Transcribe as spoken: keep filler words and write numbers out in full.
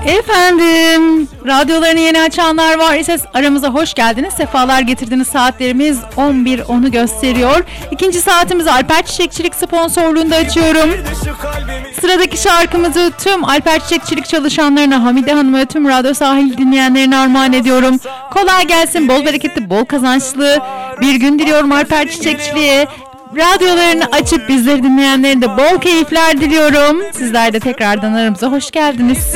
Efendim, radyolarını yeni açanlar var ise aramıza hoş geldiniz, sefalar getirdiniz. Saatlerimiz on bir onu gösteriyor. İkinci saatimizi Alper Çiçekçilik sponsorluğunda açıyorum. Sıradaki şarkımızı tüm Alper Çiçekçilik çalışanlarına, Hamide Hanım'a ve tüm Radyo Sahil dinleyenlerine armağan ediyorum. Kolay gelsin, bol bereketli, bol kazançlı bir gün diliyorum Alper Çiçekçiliğe. Radyolarını açıp bizleri dinleyenlerin de bol keyifler diliyorum. Sizler de tekrardan aramıza hoş geldiniz.